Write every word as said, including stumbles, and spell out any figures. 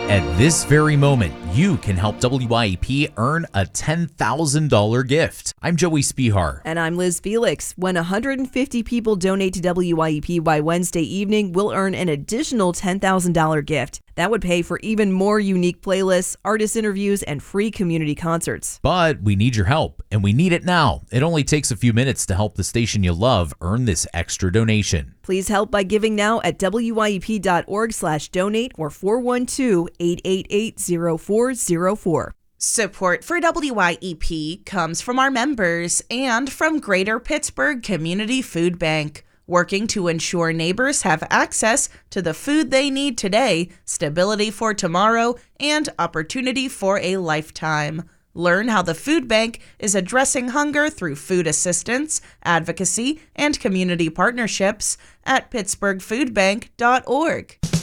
At this very moment, you can help W I E P earn a ten thousand dollars gift. I'm Joey Spihar. And I'm Liz Felix. When one hundred fifty people donate to W I E P by Wednesday evening, we'll earn an additional ten thousand dollars gift. That would pay for even more unique playlists, artist interviews, and free community concerts. But we need your help, and we need it now. It only takes a few minutes to help the station you love earn this extra donation. Please help by giving now at W I E P dot org slash donate or four one two, eight eight eight, zero four zero four. Support for W I E P comes from our members and from Greater Pittsburgh Community Food Bank, working to ensure neighbors have access to the food they need today, stability for tomorrow, and opportunity for a lifetime. Learn how the food bank is addressing hunger through food assistance, advocacy, and community partnerships at pittsburgh food bank dot org.